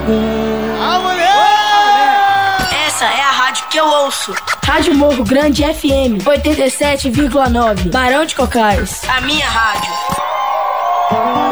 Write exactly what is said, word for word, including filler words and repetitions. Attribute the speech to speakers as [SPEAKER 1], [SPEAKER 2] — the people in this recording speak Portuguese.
[SPEAKER 1] Ah, mulher!
[SPEAKER 2] Essa é a rádio que eu ouço.
[SPEAKER 3] Rádio Morro Grande F M oitenta e sete vírgula nove, Barão de Cocais.
[SPEAKER 2] A minha rádio.